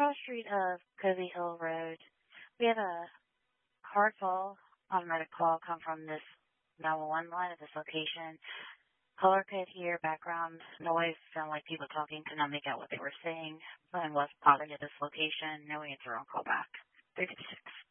cross street of Covey Hill Road. We had a hard call, automatic call come from this 911 line at this location. Caller could hear background noise, sound like people talking, could not make out what they were saying. Something was popping at this location. No answer on call back. 356.